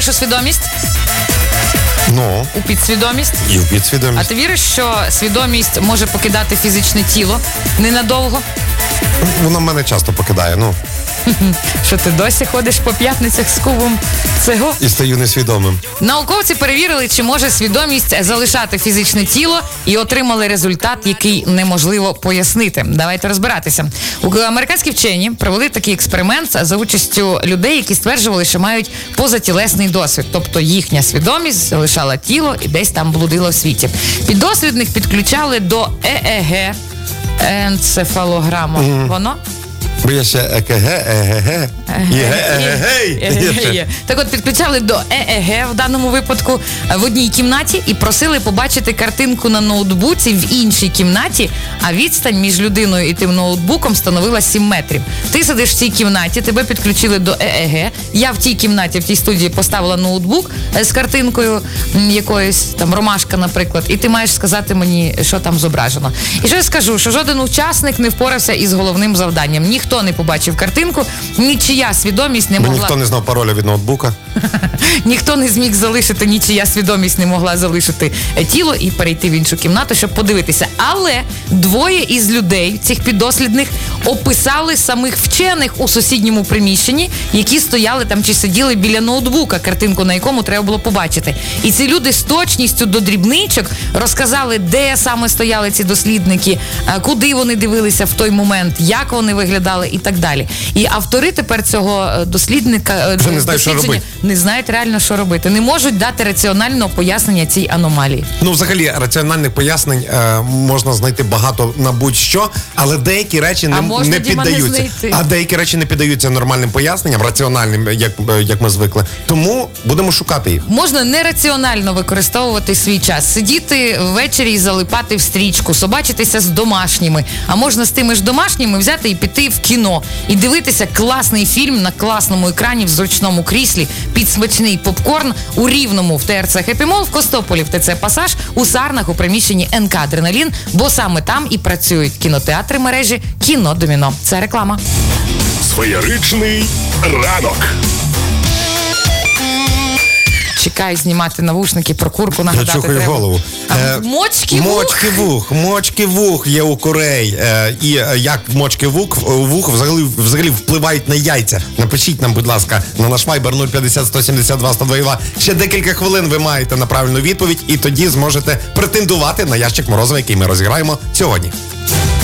віриш у свідомість? Ну. У підсвідомість? І в підсвідомість. А ти віриш, що свідомість може покидати фізичне тіло ненадовго? Вона мене часто покидає, ну. Що ти досі ходиш по п'ятницях з кубом цього? І стаю несвідомим. Науковці перевірили, чи може свідомість залишати фізичне тіло, і отримали результат, який неможливо пояснити. Давайте розбиратися. Американські вчені провели такий експеримент за участю людей, які стверджували, що мають позатілесний досвід. Тобто їхня свідомість залишала тіло і десь там блудила в світі. Піддослідних підключали до ЕЕГ, енцефалограма. Воно? Бо є ще ЕКГ, ЕГГ, ЕГГ. Так от, підключали до ЕЕГ в даному випадку в одній кімнаті і просили побачити картинку на ноутбуці в іншій кімнаті, а відстань між людиною і тим ноутбуком становила 7 метрів. Ти сидиш в цій кімнаті, тебе підключили до ЕЕГ, я в тій кімнаті, в тій студії поставила ноутбук з картинкою якоюсь, там, ромашка, наприклад, і ти маєш сказати мені, що там зображено. І що я скажу, що жоден учасник не впорався із головним завданням. Ніхто не побачив картинку, нічия свідомість не могла... Ніхто не знав пароля від ноутбука. Ніхто не зміг залишити, нічия свідомість не могла залишити тіло і перейти в іншу кімнату, щоб подивитися. Але двоє із людей, цих піддослідних, описали самих вчених у сусідньому приміщенні, які стояли там чи сиділи біля ноутбука, картинку на якому треба було побачити. І ці люди з точністю до дрібничок розказали, де саме стояли ці дослідники, куди вони дивилися в той момент, як вони виглядали і так далі. І автори тепер цього дослідника... Вже не знають, що робити. Не знають реально, що робити. Не можуть дати раціонального пояснення цій аномалії. Ну, взагалі, раціональних пояснень можна знайти багато на будь-що, але деякі речі не піддаються. А деякі речі не піддаються нормальним поясненням, раціональним, як ми звикли. Тому будемо шукати їх. Можна нераціонально використовувати свій час. Сидіти ввечері і залипати в стрічку, собачитися з домашніми. А можна з тими ж домашніми взяти і піти в кіно. І дивитися класний фільм на класному екрані в зручному кріслі, під смачний попкорн у Рівному в ТРЦ «Хеппі Молл», в Костополі в ТЦ «Пасаж», у Сарнах у приміщенні НК «Адреналін», бо саме там і працюють кінотеатри мережі «Кіно Доміно». Це реклама. Своєричний ранок. Чекай знімати навушники, про курку нагадати Я чухаю треба. голову. Мочки вух є у курей. І як мочки вух взагалі впливають на яйця. Напишіть нам, будь ласка, на наш Viber 050 172 102. Ще декілька хвилин ви маєте на правильну відповідь, і тоді зможете претендувати на ящик морозива, який ми розіграємо сьогодні.